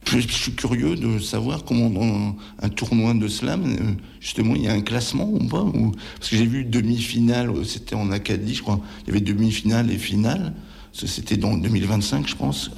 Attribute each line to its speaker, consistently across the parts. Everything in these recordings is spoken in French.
Speaker 1: Je suis curieux de savoir comment dans un tournoi de slam, justement, il y a un classement ou pas parce que j'ai vu demi-finale, c'était en Acadie, je crois. Il y avait demi-finale et finale. C'était dans 2025, je pense.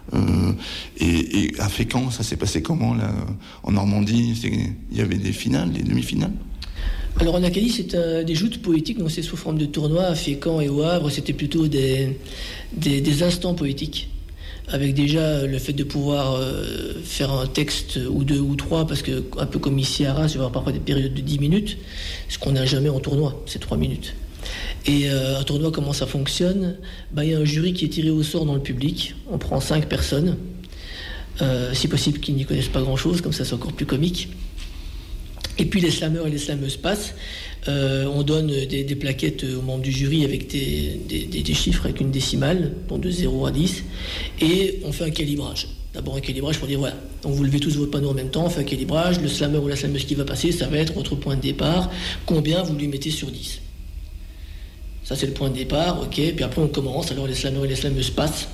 Speaker 1: Et à Fécamp, ça s'est passé comment, là, en Normandie? Il y avait des finales, des demi-finales?
Speaker 2: Alors en Acadie, c'est des joutes poétiques, donc c'est sous forme de tournois. À Fécamp et au Havre, c'était plutôt des instants poétiques. Avec déjà le fait de pouvoir faire un texte ou deux ou trois, parce que un peu comme ici à Arras, il va y avoir parfois des périodes de 10 minutes, ce qu'on n'a jamais en tournoi, c'est 3 minutes. Et un tournoi, comment ça fonctionne? Il y a un jury qui est tiré au sort dans le public, on prend 5 personnes, si possible qui n'y connaissent pas grand-chose, comme ça c'est encore plus comique. Et puis les slameurs et les slameuses passent. On donne des plaquettes aux membres du jury avec des chiffres avec une décimale, donc de 0 à 10, et on fait un calibrage. D'abord un calibrage pour dire voilà, donc vous levez tous votre panneau en même temps, on fait un calibrage, le slameur ou la slameuse qui va passer, ça va être votre point de départ, combien vous lui mettez sur 10. Ça c'est le point de départ, ok, puis après on commence, alors les slameurs et les slameuses passent,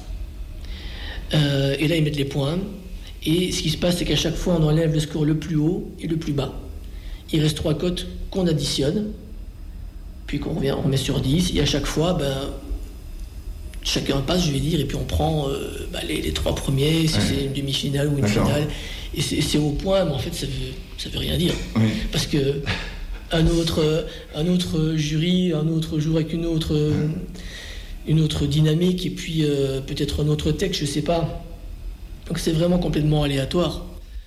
Speaker 2: et là ils mettent les points, et ce qui se passe c'est qu'à chaque fois on enlève le score le plus haut et le plus bas. Il reste 3 cotes qu'on additionne, puis qu'on revient, on met sur 10, et à chaque fois, chacun passe, je vais dire, et puis on prend les 3 premiers, si c'est une demi-finale ou une finale, et c'est au point, mais en fait, ça veut rien dire. Oui. Parce que un autre jury, un autre jour avec une autre dynamique, et puis peut-être un autre texte, je sais pas. Donc c'est vraiment complètement aléatoire.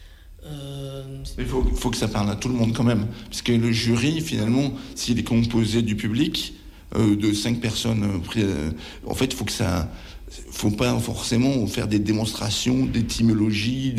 Speaker 1: Il faut que ça parle à tout le monde quand même, parce que le jury, finalement, s'il est composé du public, de 5 personnes, en fait, faut pas forcément faire des démonstrations d'étymologie,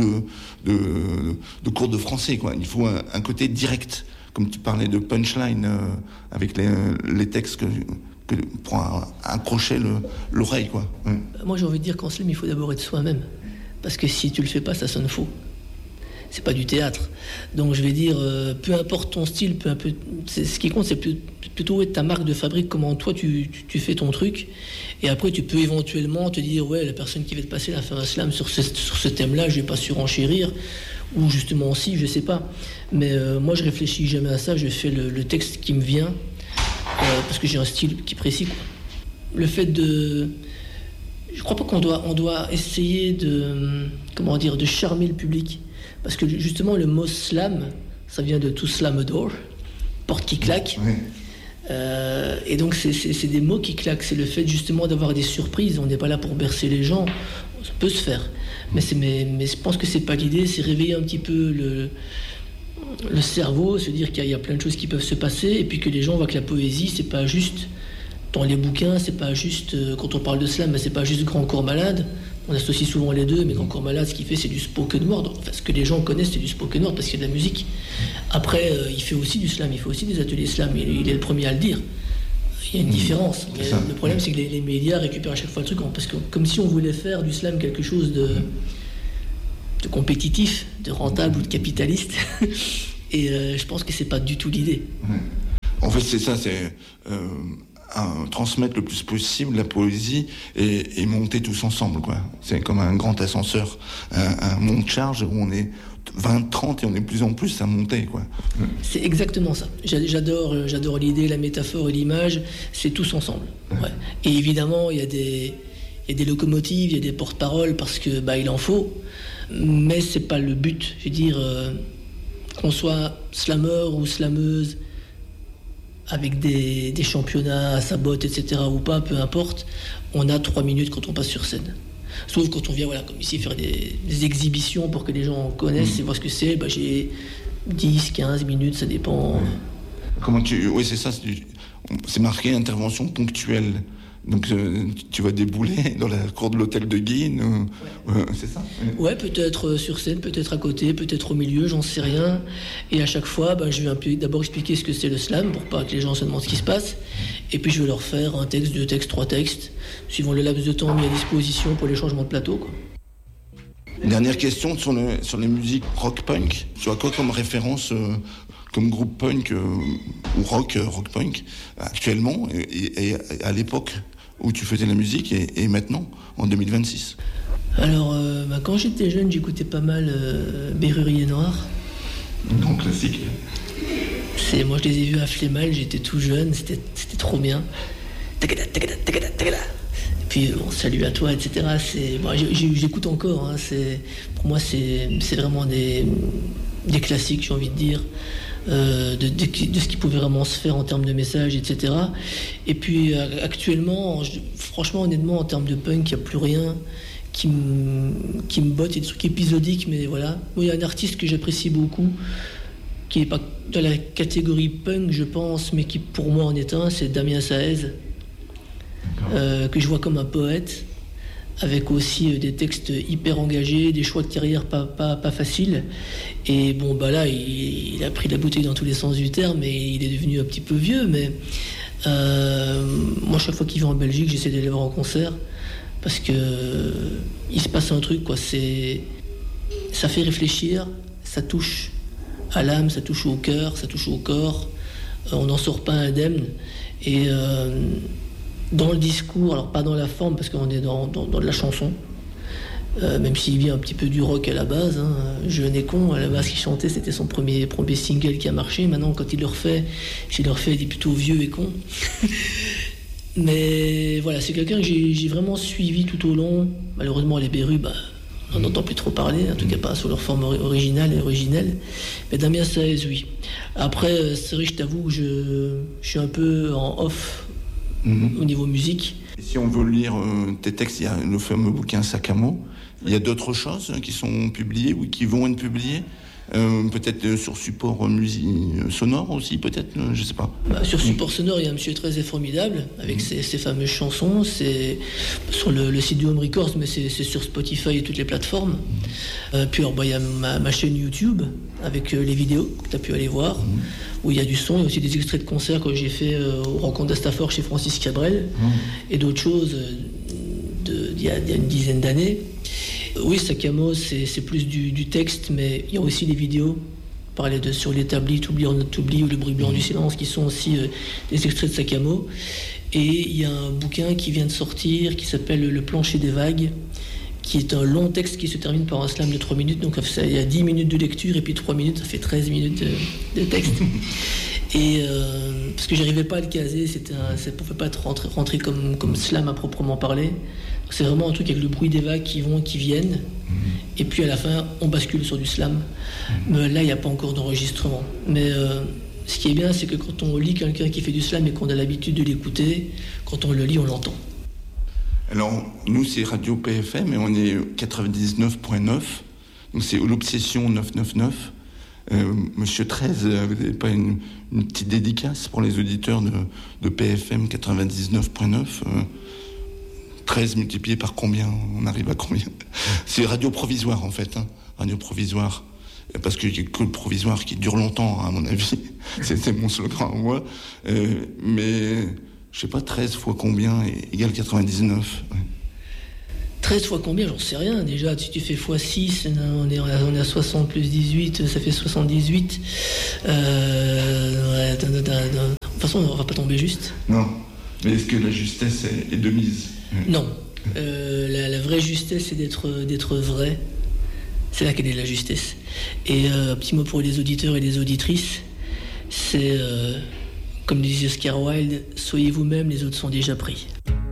Speaker 1: de cours de français, quoi. Il faut un côté direct, comme tu parlais de punchline, avec les textes pour accrocher l'oreille, quoi. Ouais.
Speaker 2: Moi, j'ai envie de dire qu'en slam, il faut d'abord être soi-même, parce que si tu le fais pas, ça sonne faux. C'est pas du théâtre. Donc je vais dire, peu importe ton style, ce qui compte, c'est plutôt être ta marque de fabrique, comment toi tu fais ton truc. Et après, tu peux éventuellement te dire, ouais, la personne qui va te passer, elle a fait un slam sur ce thème-là, je vais pas surenchérir. Ou justement aussi, je sais pas. Mais moi, je réfléchis jamais à ça, je fais le texte qui me vient, parce que j'ai un style qui est précis, quoi. Le fait de... Je crois pas qu'on doit essayer de charmer le public. Parce que justement, le mot slam, ça vient de to slam a door, porte qui claque. Oui. Et donc, c'est des mots qui claquent. C'est le fait justement d'avoir des surprises. On n'est pas là pour bercer les gens. Ça peut se faire. Mais je pense que c'est pas l'idée. C'est réveiller un petit peu le cerveau, se dire qu'il y a plein de choses qui peuvent se passer. Et puis que les gens voient que la poésie, c'est pas juste dans les bouquins, c'est pas juste, quand on parle de slam, c'est pas juste grand corps malade. On associe souvent les deux, mais Grand Corps Malade, ce qu'il fait, c'est du spoken word. Enfin, ce que les gens connaissent, c'est du spoken word parce qu'il y a de la musique. Après, il fait aussi du slam, il fait aussi des ateliers slam. Il est le premier à le dire. Il y a une différence. Mais le problème, c'est que les médias récupèrent à chaque fois le truc, parce que comme si on voulait faire du slam quelque chose de compétitif, de rentable ou de capitaliste. Et je pense que c'est pas du tout l'idée.
Speaker 1: En fait, c'est ça, c'est... transmettre le plus possible la poésie et monter tous ensemble, quoi. C'est comme un grand ascenseur, un monte-charge où on est 20, 30 et on est de plus en plus à monter, quoi.
Speaker 2: C'est exactement ça. J'adore l'idée, la métaphore et l'image. C'est tous ensemble. Ouais. Et évidemment, il y a des locomotives, il y a des porte-paroles parce que il en faut. Mais c'est pas le but. Je veux dire, qu'on soit slameur ou slameuse, avec des championnats à sa botte, etc. ou pas, peu importe, on a 3 minutes quand on passe sur scène. Sauf quand on vient, comme ici, faire des exhibitions pour que les gens connaissent et voient ce que c'est, j'ai 10, 15 minutes, ça dépend.
Speaker 1: Oui, c'est ça, c'est marqué intervention ponctuelle. Donc tu vas débouler dans la cour de l'hôtel de Guine, c'est ça?
Speaker 2: Ouais, peut-être sur scène, peut-être à côté, peut-être au milieu, j'en sais rien. Et à chaque fois, je vais un peu d'abord expliquer ce que c'est le slam, pour pas que les gens se demandent ce qui se passe. Et puis je vais leur faire un texte, 2 textes, 3 textes, suivant le laps de temps mis à disposition pour les changements de plateau, quoi.
Speaker 1: Dernière question sur les musiques rock-punk. Tu as quoi comme référence comme groupe punk ou rock-punk actuellement et à l'époque où tu faisais la musique et maintenant, en 2026?
Speaker 2: Alors, quand j'étais jeune, j'écoutais pas mal Berrurier Noir.
Speaker 1: Grand classique.
Speaker 2: Moi, je les ai vus à Flémal, j'étais tout jeune, c'était trop bien. Tagada, tagada, tagada, tagada. Et puis, salut à toi, etc. J'écoute encore. Hein, pour moi, c'est vraiment des classiques, j'ai envie de dire. De ce qui pouvait vraiment se faire en termes de messages, etc. Et puis actuellement, franchement, honnêtement, en termes de punk, il n'y a plus rien qui me botte. Il y a des trucs épisodiques, mais voilà. Moi, il y a un artiste que j'apprécie beaucoup, qui n'est pas dans la catégorie punk, je pense, mais qui pour moi en est un, c'est Damien Saez, que je vois comme un poète, avec aussi des textes hyper engagés, des choix de carrière pas faciles. Et bon, là, il a pris la bouteille dans tous les sens du terme, et il est devenu un petit peu vieux, mais moi, chaque fois qu'il vient en Belgique, j'essaie d'aller voir en concert, parce que il se passe un truc, quoi. Ça fait réfléchir, ça touche à l'âme, ça touche au cœur, ça touche au corps, on n'en sort pas indemne, et dans le discours, alors pas dans la forme parce qu'on est dans de la chanson, même s'il vient un petit peu du rock à la base, hein. Jeune et con, à la base qu'il chantait, c'était son premier single qui a marché. Maintenant, quand il le refait, il est plutôt vieux et con. Mais voilà, c'est quelqu'un que j'ai vraiment suivi tout au long. Malheureusement, les Berus, on n'entend plus trop parler, en tout cas pas sous leur forme originale et originelle. Mais Damien Saez, oui. Après, c'est vrai, je t'avoue que je suis un peu en off au niveau musique.
Speaker 1: Et si on veut lire tes textes, il y a le fameux bouquin Sac à mots. Il y a d'autres choses qui sont publiées ou qui vont être publiées, peut-être sur support sonore aussi, peut-être, je sais pas.
Speaker 2: Sur support sonore, il y a Monsieur Très et Formidable, avec ses fameuses chansons. C'est sur le site du Home Records, mais c'est sur Spotify et toutes les plateformes. Puis il y a ma chaîne YouTube, avec les vidéos que tu as pu aller voir, où il y a du son. Il y a aussi des extraits de concerts que j'ai fait aux rencontres d'Astafort chez Francis Cabrel, et d'autres choses d'il y a une dizaine d'années. Oui, Sac à mots, c'est plus du texte, mais il y a aussi des vidéos. Parler sur l'établi, T'oublie or ne t'oublie, ou le bruit blanc du silence, qui sont aussi des extraits de Sac à mots. Et il y a un bouquin qui vient de sortir, qui s'appelle Le plancher des vagues, qui est un long texte qui se termine par un slam de 3 minutes. Donc il y a 10 minutes de lecture, et puis 3 minutes, ça fait 13 minutes de texte. Et parce que j'arrivais pas à le caser, ça ne pouvait pas être rentré comme slam à proprement parler. Donc c'est vraiment un truc avec le bruit des vagues qui vont et qui viennent. Et puis à la fin, on bascule sur du slam. Mais là, il n'y a pas encore d'enregistrement. Mais ce qui est bien, c'est que quand on lit quelqu'un qui fait du slam et qu'on a l'habitude de l'écouter, quand on le lit, on l'entend.
Speaker 1: Alors, nous, c'est Radio PFM, et on est 99.9. Donc c'est l'Obsession 999. Monsieur 13, vous n'avez pas une petite dédicace pour les auditeurs de PFM 99.9 13 multiplié par combien? On arrive à combien? C'est radio provisoire, en fait. Hein. Radio provisoire. Parce que j'ai que le provisoire qui dure longtemps, à mon avis. C'était mon slogan à moi. Mais, je sais pas, 13 fois combien égale 99. Ouais.
Speaker 2: 13 fois combien? J'en sais rien. Déjà, si tu fais x6, on est à 60 plus 18, ça fait 78. De toute façon, on va pas tomber juste.
Speaker 1: Non. Mais est-ce que la justesse est de mise?
Speaker 2: Non. La vraie justesse, c'est d'être vrai. C'est là qu'elle est la justesse. Et un petit mot pour les auditeurs et les auditrices, c'est, comme disait Oscar Wilde, soyez vous-même, les autres sont déjà pris.